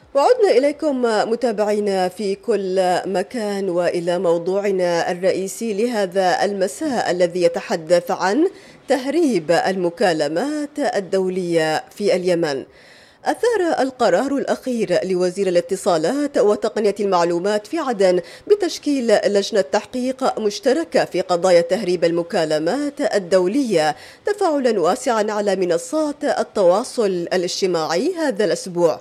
وعدنا إليكم متابعينا في كل مكان وإلى موضوعنا الرئيسي لهذا المساء الذي يتحدث عن تهريب المكالمات الدولية في اليمن. أثار القرار الأخير لوزير الاتصالات وتقنية المعلومات في عدن بتشكيل لجنة تحقيق مشتركة في قضايا تهريب المكالمات الدولية تفاعلا واسعا على منصات التواصل الاجتماعي هذا الأسبوع.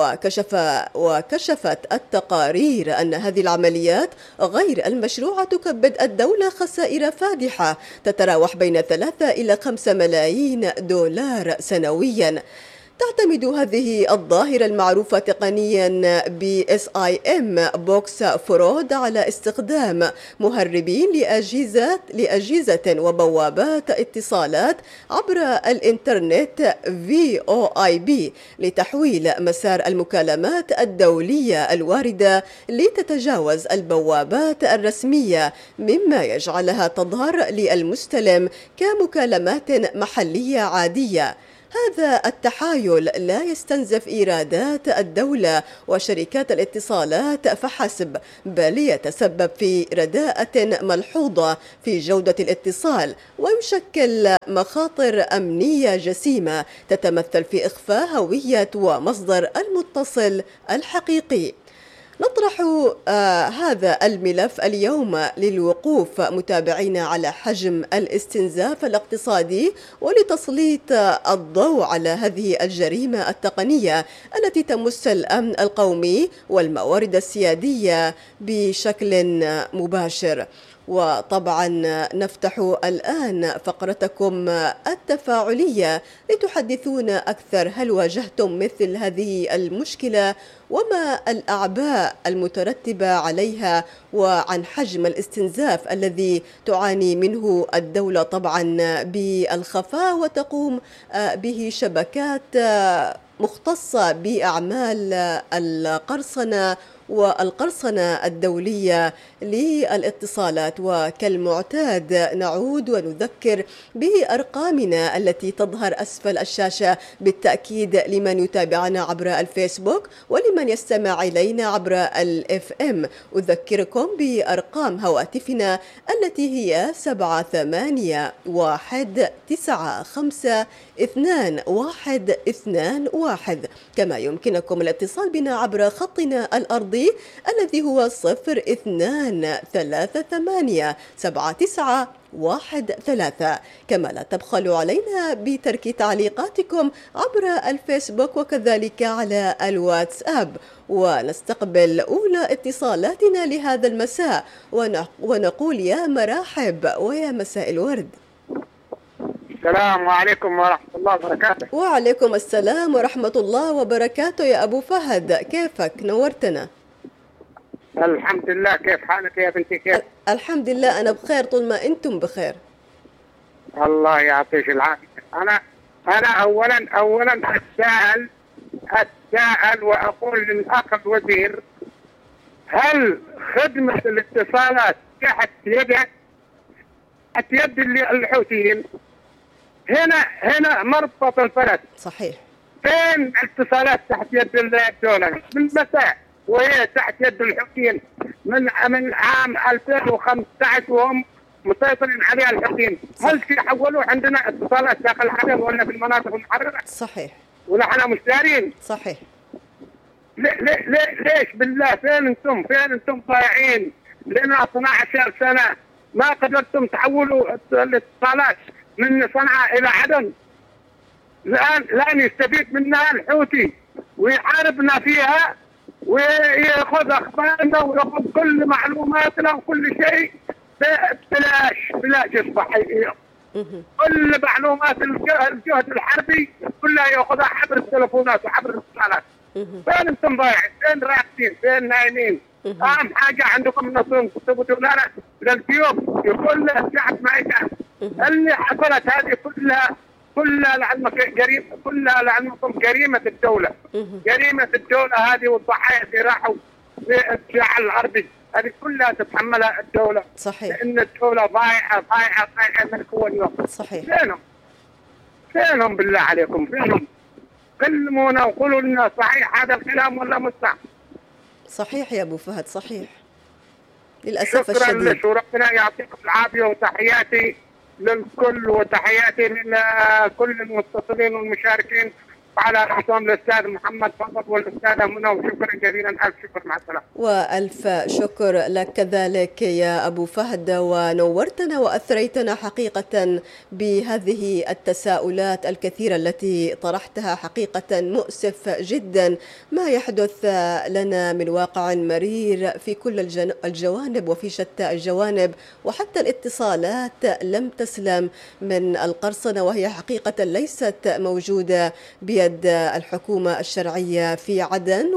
وكشفت التقارير أن هذه العمليات غير المشروعة تكبد الدولة خسائر فادحة تتراوح بين 3 إلى 5 ملايين دولار سنويا. تعتمد هذه الظاهرة المعروفة تقنيا ب SIM بوكس فرود على استخدام مهربين لأجهزة وبوابات اتصالات عبر الإنترنت VoIP لتحويل مسار المكالمات الدولية الواردة لتتجاوز البوابات الرسمية، مما يجعلها تظهر للمستلم كمكالمات محلية عادية. هذا التحايل لا يستنزف إيرادات الدولة وشركات الاتصالات فحسب، بل يتسبب في رداءة ملحوظة في جودة الاتصال، ويشكل مخاطر أمنية جسيمة تتمثل في إخفاء هوية ومصدر المتصل الحقيقي. نطرح هذا الملف اليوم للوقوف متابعينا على حجم الاستنزاف الاقتصادي ولتسليط الضوء على هذه الجريمة التقنية التي تمس الأمن القومي والموارد السيادية بشكل مباشر. وطبعا نفتح الآن فقرتكم التفاعلية لتحدثونا أكثر. هل واجهتم مثل هذه المشكلة؟ وما الأعباء المترتبة عليها؟ وعن حجم الاستنزاف الذي تعاني منه الدولة طبعا بالخفاء وتقوم به شبكات مختصة بأعمال القرصنة والقرصنة الدولية للاتصالات. وكالمعتاد نعود ونذكر بأرقامنا التي تظهر أسفل الشاشة بالتأكيد لمن يتابعنا عبر الفيسبوك ولمن يستمع إلينا عبر الFM. أذكركم بأرقام هواتفنا التي هي 7891952121. كما يمكنكم الاتصال بنا عبر خطنا الأرضي الذي هو 02387913. كما لا تبخلوا علينا بترك تعليقاتكم عبر الفيسبوك وكذلك على الواتساب. ونستقبل أولى اتصالاتنا لهذا المساء ونقول يا مرحب ويا مساء الورد. السلام عليكم ورحمة الله وبركاته. وعليكم السلام ورحمة الله وبركاته يا أبو فهد، كيفك؟ نورتنا. الحمد لله، كيف حالك يا بنتي؟ كيف؟ الحمد لله، أنا بخير طول ما أنتم بخير. الله يعطيك العافية. أنا أولا أتساءل وأقول للأخ الوزير، هل خدمة الاتصالات تحت يد الحوثيين؟ هنا مربط الفلس. صحيح. فين الاتصالات تحت يد الدولة بالمساء وهي تحت يد الحوثيين من عام 2015 وهم مسيطرين عليها الحوثيين؟ هل تحولوا عندنا اتصالات داخل عدن ولا في المناطق المحررة؟ صحيح. ونحن مش دارين. صحيح. ليش بالله؟ فين انتم ضايعين لنا 12 سنة ما قدرتم تحولوا الاتصالات من صنعاء إلى عدن. الآن يستفيد منها الحوثي ويحاربنا فيها ويأخذ أخبارنا ويأخذ كل معلوماتنا وكل شيء بلاش يصبح. كل معلومات الجهد الحربي كلها يأخذها عبر التلفونات وعبر الاتصالات. فين انتم ضايعين؟ فين راكدين؟ فين نايمين؟ أهم حاجة عندكم نصون كتبوا دولارات للجيوب يقول الشعب ما يشعر. اللي حصلت هذه كلها لعلمكم جريمة الدولة. جريمة الدولة هذه والضحايا اللي راحوا في الشارع الغربي هذه كلها تتحملها الدولة. صحيح. لأن الدولة ضايعة من كل يوم. صحيح. فينهم بالله عليكم؟ فينهم؟ كلمونا وقولوا لنا صحيح هذا الكلام ولا مش صح. صحيح يا أبو فهد، صحيح للأسف شكرا الشديد. لك وربنا يعطيكم العافية، وتحياتي للكل وتحياتي لكل المتصلين والمشاركين، وعلى رأسهم الأستاذ محمد فضل والأستاذة منى، وشكرا جزيلا، ألف شكر، مع السلامة. وألف شكر لك كذلك يا أبو فهد، ونورتنا وأثريتنا حقيقة بهذه التساؤلات الكثيرة التي طرحتها. حقيقة مؤسف جدا ما يحدث لنا من واقع مرير في كل الجوانب وفي شتى الجوانب، وحتى الاتصالات لم تسلم من القرصنة، وهي حقيقة ليست موجودة بيد الحكومة الشرعية في عدن.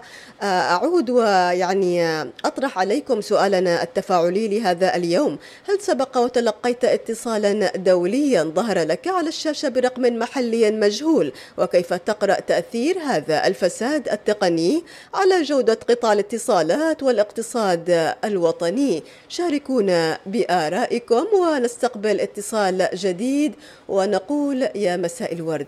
وأعود ويعني أطرح عليكم سؤالنا التفاعلي لهذا اليوم: هل سبق وتلقيت اتصالا دوليا ظهر لك على الشاشة برقم محلي مجهول؟ وكيف تقرأ تأثير هذا الفساد التقني على جودة قطاع الاتصالات والاقتصاد الوطني؟ شاركونا بآرائكم ونستقبل اتصال جديد ونقول يا مساء الورد.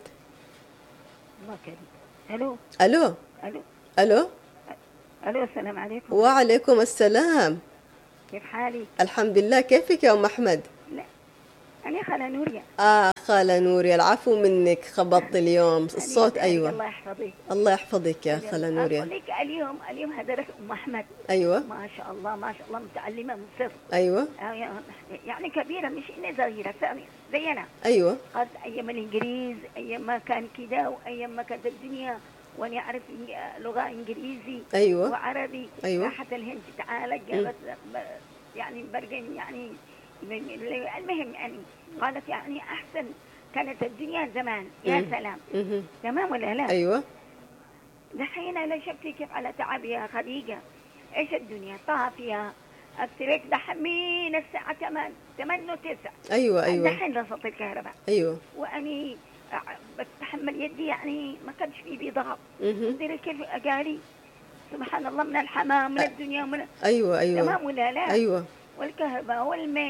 الله كريم. الو الو الو الو الو السلام عليكم. وعليكم السلام. كيف حالي؟ الحمد لله، كيفك يا ام احمد؟ لا انا خالة نوريا. خالة نوريا، العفو منك، خبطت اليوم الصوت. ايوه الله يحفظك. الله يحفظك يا خالة نوريا. اقول لك اليوم هدرك ام احمد. ايوه ما شاء الله ما شاء الله، متعلمه من صفر. ايوه يعني كبيره، مش اني صغيره زينا. ايوه قالت ايام الانجليز، ايام ما كان كذا، وايام ما كانت الدنيا وانا اعرف لغه انجليزي ايوه وعربي. أيوة. راحت الهند تعالج، يعني برجن يعني المهم يعني قالت يعني احسن كانت الدنيا زمان. يا سلام. تمام ولا لا؟ ايوه دحين انا شفتي كيف على تعب يا خديجه. ايش الدنيا طافيه. التريك دحمين الساعه 8 و9. ايوه ايوه دحين رصت الكهرباء. ايوه واني بتحمل يدي، يعني ما كانش في بي ضغط. مهم. تدري كيف اقالي سبحان الله، من الحمام من الدنيا من ايوه ايوه تمام ولا لا؟ ايوه والكهرباء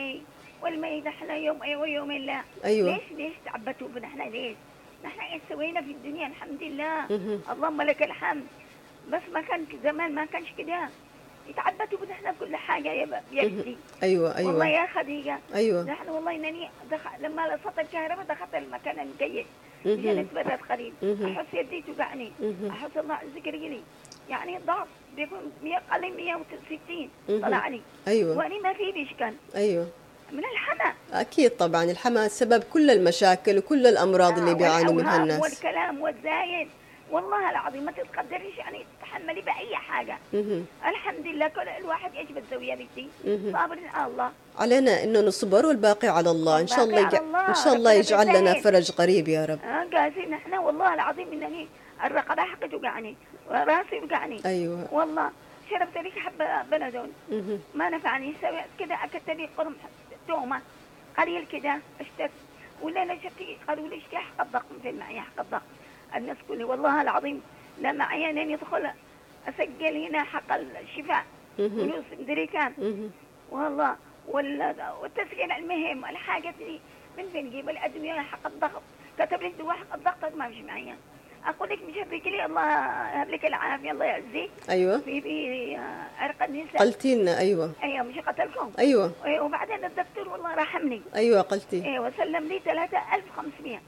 والمي نحن يوم ويومين لا. ايوه ليش تعبتوا بنا ليش؟ نحن ايش سوينا في الدنيا؟ الحمد لله. مهم. اللهم لك الحمد. بس ما كان زمان ما كانش كده، يتعبتوا بنا كل حاجه يا بنتي. ايوه ايوه والله يا خديجه ايوه نحن والله انني لما لصت الكهرباء دخلت المكان المكيف عشان اتبرد قريب. احس يدي توجعني، احس الله يعزك رجلي، يعني الضغط بيكون 100 قليل 160 طلع لي. ايوه واني ما في بيشكل ايوه من الحمى. اكيد طبعا الحمى سبب كل المشاكل وكل الامراض اللي بيعانوا منها والأوهام الناس. والكلام والزايد، والله العظيم ما تتقدريش يعني تتحملي باي حاجه. الحمد لله كل الواحد ايش بتسوي يا بنتي؟ صابرين على الله. علينا انه نصبر والباقي على الله، ان شاء الله والباقي على الله. ان شاء الله ربنا يجعل لنا بيسهل. فرج قريب يا رب. قاسين نحن والله العظيم انني الرقبه حقي توجعني وراسي وجعني. ايوه والله شربت لي حبه بنادول ما نفعني. سويت كده اكلت لي قرم تومه قليل كده اشتت. ولا انا شفتي قالوا لي اشتي حق الضغط في المعيه، حق الضغط. الناس كلها والله العظيم لا معي انني ادخل اسجل هنا حق الشفاء فلوس مدري كام. والله والتسجيل المهم الحاجه دي من فين نجيب الادويه حق الضغط؟ كتب لي دواء حق الضغط ما فيش معي. اقول لك مش هبيك لي الله يهب لك العافيه الله يعزيك. ايوه في عرق النساء قلتي لنا. ايوه ايوه مش قتلكم. ايوه وبعدين الدكتور والله رحمني. ايوه قلتي. ايوه سلم لي 3500.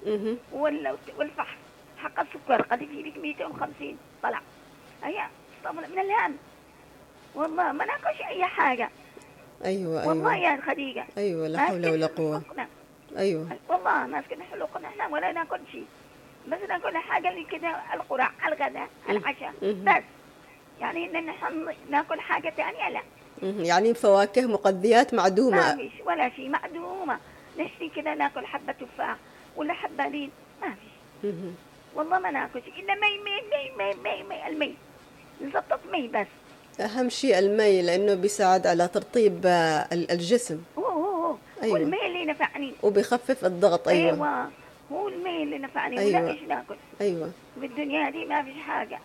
والفحص حق السكر قد في بك 250 طلع. هي من الهم والله ما ناكلش اي حاجه. ايوه والله ايوه يا خديجه ايوه لا حول ولا قوه. ايوه والله ماسكين حلقنا احنا ولا ناكل شيء، بس ناكل حاجه اللي كده القرع الغداء العشاء بس. يعني ان نحن ناكل حاجه ثانيه لا. يعني فواكه مقضيات معدومه. ما فيش ولا شيء، معدومه. نشتي كده ناكل حبه تفاح ولا حبه لين ما فيش. والله ما ناكل شيء الا مي المي نزبط مي بس. اهم شيء المي لانه بيساعد على ترطيب الجسم. أيوة. والمي اللي نفعني وبيخفف الضغط. ايوه هو المي اللي نفعني. أيوة. ولا ايش ناكل؟ ايوه بالدنيا دي ما فيش حاجه.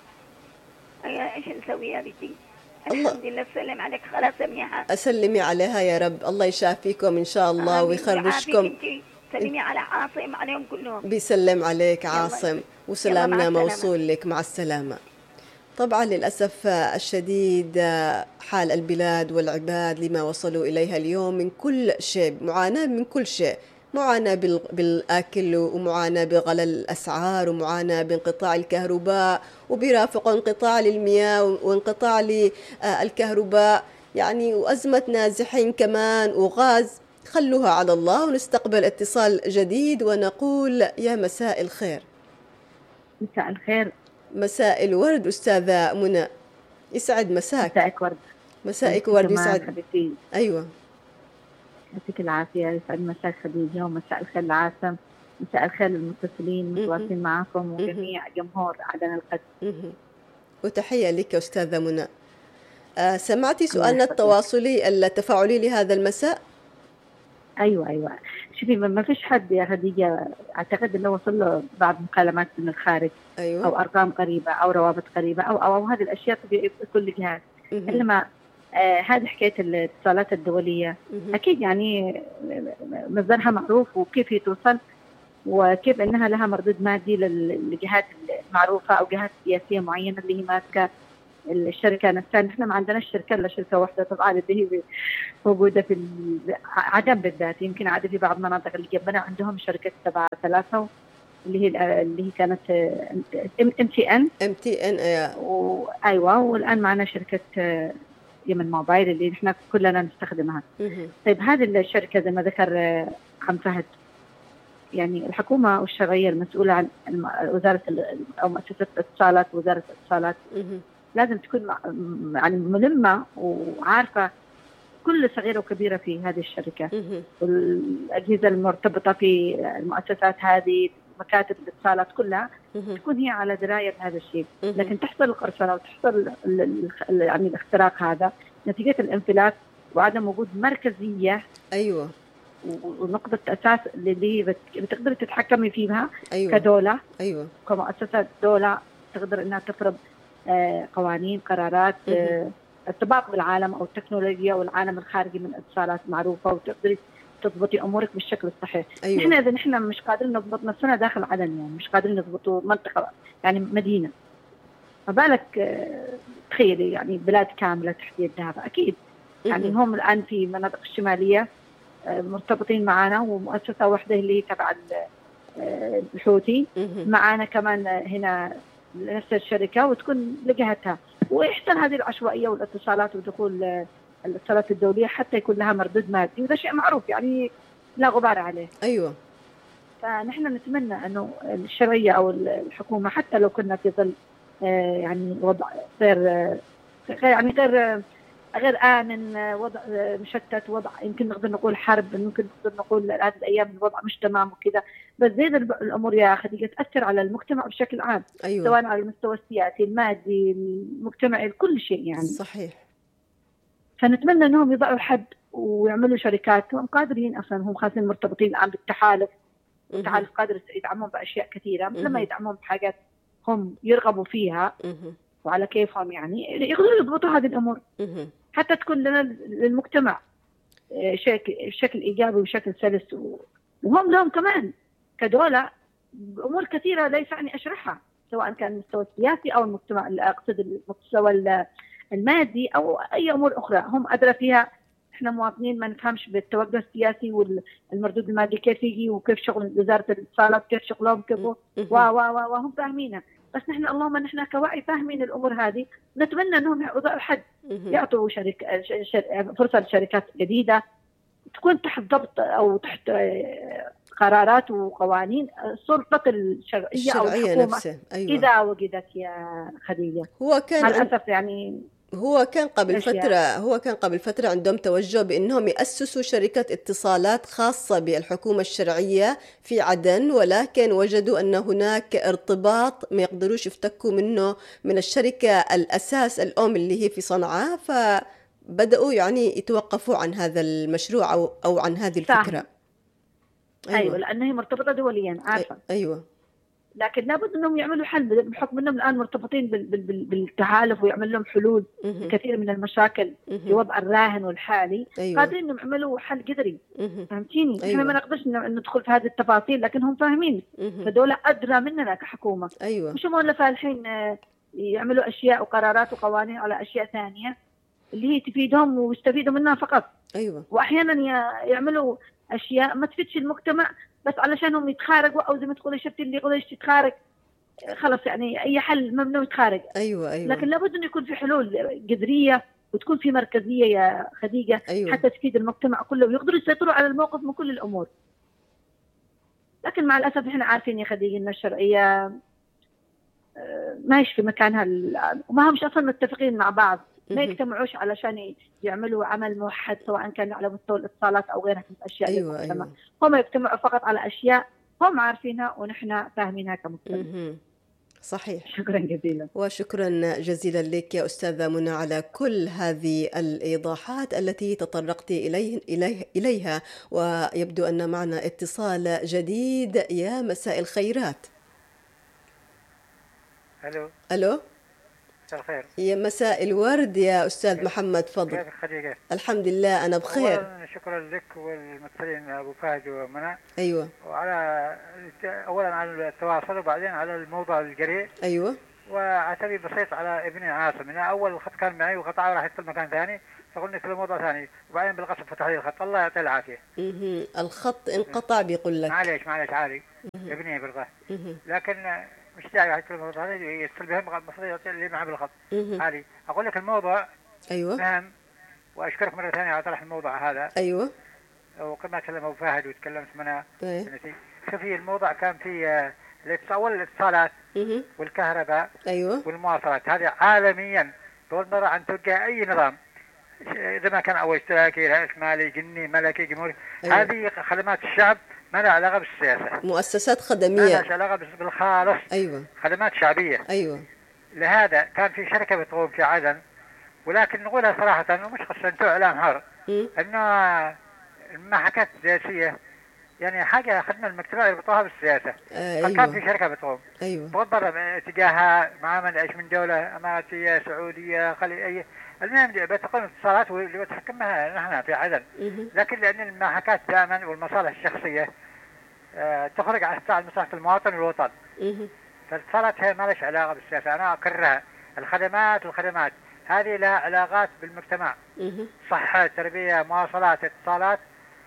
ايش نسوي يا بنتي؟ الحمد لله سلم عليك خلاص منيحه. اسلمي عليها يا رب، الله يشافيكم ان شاء الله ويخرجكم. سلمي على عاصم عليهم كلهم. بيسلم عليك عاصم، وسلامنا موصول لك. مع السلامة. طبعا للأسف الشديد حال البلاد والعباد لما وصلوا إليها اليوم من كل شيء، معاناة من كل شيء، معاناة بالأكل، ومعاناة بغلاء الأسعار، ومعاناة بانقطاع الكهرباء، وبيرافق انقطاع للمياه وانقطاع للكهرباء يعني، وأزمة نازحين كمان وغاز. خلوها على الله، ونستقبل اتصال جديد ونقول يا مساء الخير. مساء الخير. مساء الورد أستاذة منى، يسعد مساك. مساءك ورد. مساءك ورد يسعد. حبيبتي. أيوة، يعطيك العافية، يسعد مساك خديجة، ومساء الخير لعاصم، مساء الخير للمتصلين متواصلين معكم وجميع جمهور عدن القدس. وتحية لك أستاذة منى. سمعتي سؤالنا التواصلي التفاعلي لهذا المساء؟ أيوة. شوفي، ما فيش حد يا خديجة أعتقد إنه وصل له بعض مكالمات من الخارج. أيوة. أو أرقام قريبة أو روابط قريبة أو هذه الأشياء في كل جهاز. إنما هذه حكاية الاتصالات الدولية أكيد يعني مصدرها معروف، وكيف هي توصل، وكيف أنها لها مردود مادي للجهات المعروفة أو جهات سياسية معينة اللي هي ماسكة الشركة نفسها. نحن ما عندناش شركة إلا شركة واحدة طبعا اللي هي موجودة في عدن بالذات. يمكن عاد في بعض المناطق اللي جنبنا عندهم شركة تبع ثلاثة اللي هي كانت MTN. أيوة. والآن معنا شركة يمن موبايل اللي نحن كلنا نستخدمها. طيب هذه الشركة زي ما ذكر عم فهد، يعني الحكومة والشرعية المسؤولة عن وزارة أو مؤسسة الاتصالات، وزارة الاتصالات لازم تكون يعني ملمة وعارفة كل صغيرة وكبيرة في هذه الشركة، والأجهزة المرتبطة في المؤسسات هذه، مكاتب الاتصالات كلها تكون هي على دراية بهذا الشيء. لكن تحصل القرصنة وتحصل يعني الاختراق هذا نتيجة الانفلات وعدم وجود مركزية. أيوة. ونقطة أساس اللي بتقدر تتحكمي فيها. أيوة. كدولة. أيوة. كمؤسسة دولة تقدر إنها تفرض قوانين، قرارات، ارتباط بالعالم أو التكنولوجيا والعالم الخارجي من اتصالات معروفة، وتقدري تضبطي أمورك بالشكل الصحيح. أيوة. نحن إذا نحن مش قادرين نضبط نفسنا داخل عدن، يعني مش قادرين نضبطوا منطقة يعني مدينة، ما بالك تخيلي يعني بلاد كاملة تحت يدها. أكيد يعني هم الآن في مناطق الشمالية مرتبطين معنا، ومؤسسة واحدة اللي تبع الحوثي معنا كمان هنا نفس الشركة، وتكون لجهتها، ويحصل هذه العشوائية والاتصالات ودخول الاتصالات الدولية حتى يكون لها مردود مادي، وده شيء معروف يعني لا غبار عليه. أيوة. فنحن نتمنى أنه الشرعية أو الحكومة حتى لو كنا في ظل يعني وضع غير آمن، وضع مشتت، وضع يمكن نقدر نقول حرب، ممكن نقدر نقول هذه الأيام الوضع مش تمام وكذا، بس زي الأمور يا خديجة تأثر على المجتمع بشكل عام. أيوة. سواء على المستوى السياسي، المادي، المجتمعي، كل شيء يعني. صحيح. فنتمنى أنهم يضعوا حد ويعملوا شركات، هم قادرين أصلا، هم خاصين مرتبطين الآن بالتحالف. التحالف قادر يدعمهم بأشياء كثيرة، لما يدعمهم بحاجات هم يرغبوا فيها وعلى كيفهم يعني يقدروا يضبطوا هذه الأمور حتى تكون لنا للمجتمع شكل إيجابي وشكل سلس، وهم لهم كمان كدولة أمور كثيرة لا يسعني أشرحها، سواء كان المستوى السياسي أو المجتمع، أقصد المستوى المادي أو أي أمور أخرى هم أدرى فيها. إحنا مواطنين ما نفهمش بالتوجه السياسي والمردود المادي كيف يجي، وكيف شغل وزارة الاتصالات، كيف شغلهم، كيف وهم فاهمينه. بس نحن اللهم نحن كوعي فاهمين الأمور هذه. نتمنى أنهم يوضعوا حد، يعطوا فرصة لشركات جديدة تكون تحت ضبط أو تحت قرارات وقوانين السلطة الشرعية أو الحكومة نفسه. أيوة. إذا وجدت يا خديجة. هو كان للأسف يعني هو كان قبل فترة عندهم توجه بأنهم يأسسوا شركة اتصالات خاصة بالحكومة الشرعية في عدن، ولكن وجدوا أن هناك ارتباط ما يقدروش يفتكوا منه من الشركة الأساس الأم اللي هي في صنعاء، فبدأوا يعني يتوقفوا عن هذا المشروع أو عن هذه الفكرة. أيوة. لأنها مرتبطة دوليا، عارفة. أيوة. لكن لابد انهم يعملوا حل، بحكم انهم الان مرتبطين بالتحالف ويعمل لهم حلول كثير من المشاكل في وضع الراهن والحالي. قادرين انهم يعملوا حل قدري. فهمتيني؟ احنا ما نقدرش ندخل في هذه التفاصيل، لكن هم فاهمين، فدول ادرى مننا كحكومه. مش مولفه الحين يعملوا اشياء وقرارات وقوانين على اشياء ثانيه اللي هي تفيدهم ويستفيدوا منها فقط. واحيانا يعملوا اشياء ما تفيدش المجتمع بس علشانهم يتخارجوا، او زي ما تقولي شفتي اللي يقول ايش تتخارج، خلاص يعني اي حل ممنوع يتخارج. لكن لابد انه يكون في حلول جذريه وتكون في مركزيه يا خديجه، حتى تفيد المجتمع كله ويقدروا يسيطروا على الموقف من كل الامور. لكن مع الاسف احنا عارفين يا خديجه ان الشرعيه ما هيش في مكانها، وما همش اصلا متفقين مع بعض، ما يجتمعوش علشان يعملوا عمل موحد سواء كان على مستوى الاتصالات او غيرها من الاشياء. هم يجتمعوا فقط على اشياء هم عارفينها ونحن فاهمينها كمجتمع. صحيح. شكرا جزيلا. وشكرا جزيلا لك يا أستاذة منى على كل هذه الإيضاحات التي تطرقت إليها. ويبدو أن معنا اتصال جديد. يا مساء الخيرات. ألو. مساء الخير. يا مساء الورد يا أستاذ محمد، فضل. كيف خديجة؟ الحمد لله أنا بخير. أولا شكرا لك والممثلين أبو فهد ومنى. وعلى أولا على التواصل، وبعدين على الموضوع الجريء. وعتبي بسيط على ابني عاصم. أنا أول الخط كان معي وقطعه راح يدخل مكان ثاني، فقلنا في موضوع ثاني، وبعدين بالقصد فتح لي الخط. الله يعطيه العافية. الخط انقطع بيقول لك. معليش عالي. ابني برضه. لكن مش داعي على الموضوع هذا يتصل بهم، المفروض يعطي اللي معه بالخط عادي. أقول لك الموضوع مهم، وأشكرك مرة ثانية على طرح الموضوع هذا. وكما تكلم أبو فهد وتكلمت منها. شوفي الموضوع كان في الاتصالات والكهرباء والمواصلات، هذه عالميا بغض النظر عن توجه أي نظام، إذا ما كان أول اشتراكي رأس مالي جني ملكي جمهوري، هذه خدمات الشعب ما لها علاقة بالسياسة، مؤسسات خدمية ما لها علاقة بالخالص. خدمات شعبية. لهذا كان في شركة بتقوم في عدن، ولكن نقولها صراحة ومش خاصة انتو إعلام حر، إنه المحاكاة السياسية يعني حاجة خدمة المجتمع يربطوها بالسياسة. كان في شركة بتقوم بغض النظر اتجاهها معاملة ايش من دولة اماراتية سعودية خليجية، المهم بتقوم اتصالات واللي بتحكمها نحن في عدن. لكن لأن المحاكاة دائما والمصالح الشخصية تخرج عن مصلحة المواطن والوطن، فالاتصالات هي ما لهاش علاقة بالسياسة. أنا أكررها، الخدمات هذه لها علاقات بالمجتمع، صحة، تربية، مواصلات، اتصالات،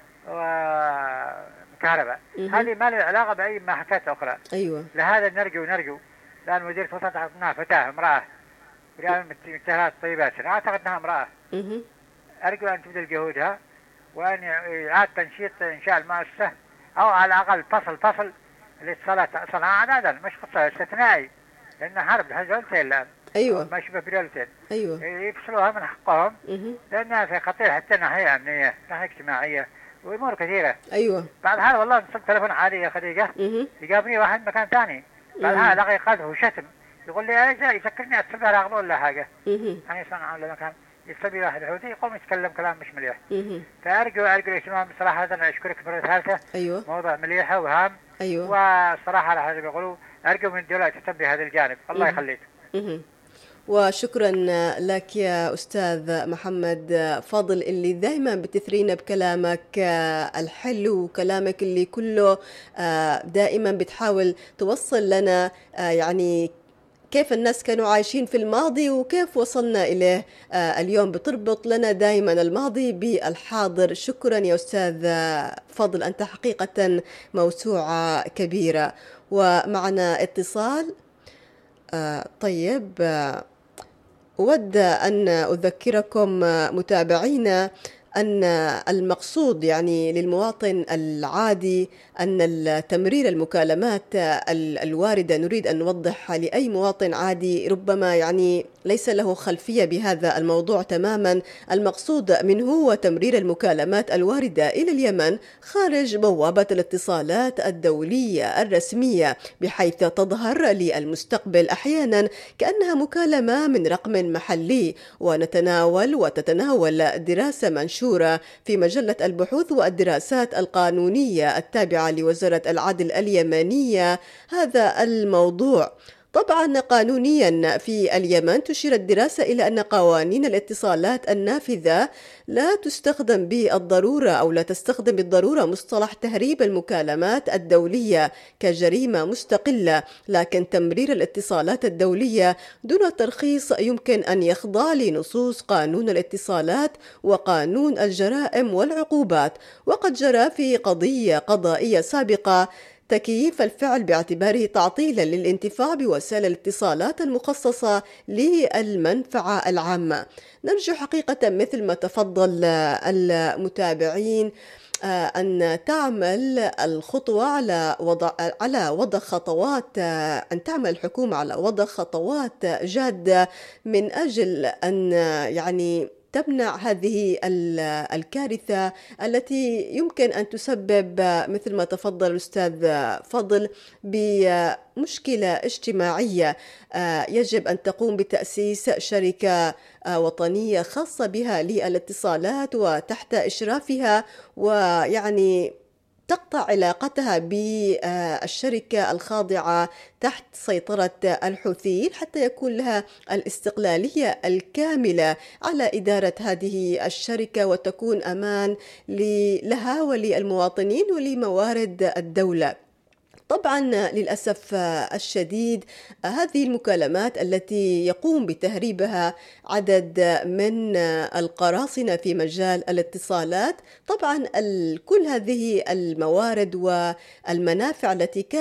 وكهرباء، هذه ما لها علاقة بأي محاكاة أخرى. لهذا نرجو الآن مديرية وسط عطتنا فتاة امرأة وريال متهلات طيبات، أنا أعتقد أنها امرأة. أرجو أن تبذل جهودها وأن يعاد تنشيط إنشاء المؤسسة، أو على الأقل فصل الاتصالات أصلا عددا مش قصة استثنائي، لأن حرب الحزولتين الآن ما شبه بريولتين يفصلوها من حقهم، لأنها في خطير حتى ناحية أمنية ناحية اجتماعية وأمور كثيرة. بعد هذا والله اتصل تلفون عادي يا خديجة، يقابلني واحد مكان ثاني، بعد هذا لقي قذف وشتم، يقول لي ايش يفكرني اتصل بها رغبه ولا حاجة. يعني يصنع ولا مكان يتصل بي واحد حوثي يقوم يتكلم كلام مش مليح. فأرجو الاهتمام بصراحة. أنا أشكرك مرة ثالثة. موضوع مليح وهام. وصراحة على هذا بيقولوا أرجو من الدولة تهتم بهذا الجانب. الله يخليك. وشكرا لك يا أستاذ محمد فضل، اللي دائما بتثرينا بكلامك الحلو وكلامك اللي كله دائما بتحاول توصل لنا يعني كيف الناس كانوا عايشين في الماضي وكيف وصلنا إليه اليوم. بتربط لنا دائما الماضي بالحاضر. شكرا يا أستاذ فضل، أنت حقيقة موسوعة كبيرة. ومعنا اتصال. طيب، أود أن أذكركم متابعينا أن المقصود يعني للمواطن العادي أن تمرير المكالمات الواردة، نريد أن نوضح لأي مواطن عادي ربما يعني ليس له خلفية بهذا الموضوع تماما، المقصود منه هو تمرير المكالمات الواردة إلى اليمن خارج بوابة الاتصالات الدولية الرسمية، بحيث تظهر للمستقبل أحيانا كأنها مكالمة من رقم محلي، وتتناول دراسة منشورة منشورة في مجلة البحوث والدراسات القانونية التابعة لوزارة العدل اليمنية هذا الموضوع. طبعا قانونيا في اليمن تشير الدراسة إلى أن قوانين الاتصالات النافذة لا تستخدم بالضرورة أو لا تستخدم بالضرورة مصطلح تهريب المكالمات الدولية كجريمة مستقلة، لكن تمرير الاتصالات الدولية دون ترخيص يمكن أن يخضع لنصوص قانون الاتصالات وقانون الجرائم والعقوبات. وقد جرى في قضية قضائية سابقة تكييف الفعل باعتباره تعطيلا للانتفاع بوسائل الاتصالات المخصصة للمنفعة العامة. نرجو حقيقة مثل ما تفضل المتابعين أن تعمل الخطوة على وضع خطوات، أن تعمل الحكومة على وضع خطوات جادة من أجل أن تمنع هذه الكارثة التي يمكن أن تسبب مثل ما تفضل الأستاذ فضل بمشكلة اجتماعية. يجب أن تقوم بتأسيس شركة وطنية خاصة بها للاتصالات وتحت إشرافها، تقطع علاقتها بالشركة الخاضعة تحت سيطرة الحوثيين حتى يكون لها الاستقلالية الكاملة على إدارة هذه الشركة وتكون أمان لها وللمواطنين ولموارد الدولة. طبعا للأسف الشديد هذه المكالمات التي يقوم بتهريبها عدد من القراصنة في مجال الاتصالات، طبعا كل هذه الموارد والمنافع التي